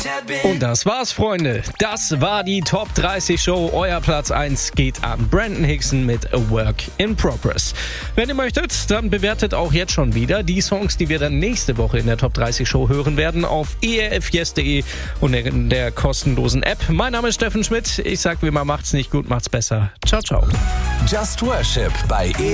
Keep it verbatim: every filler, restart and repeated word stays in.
Und das war's, Freunde. Das war die Top dreißig Show. Euer Platz eins geht an Brandon Hickson mit A Work in Progress. Wenn ihr möchtet, dann bewertet auch jetzt schon wieder die Songs, die wir dann nächste Woche in der Top dreißig Show hören werden, auf e r f yes punkt d e und in der kostenlosen App. Mein Name ist Steffen Schmidt. Ich sag wie immer, macht's nicht gut, macht's besser. Ciao, ciao. Just Worship bei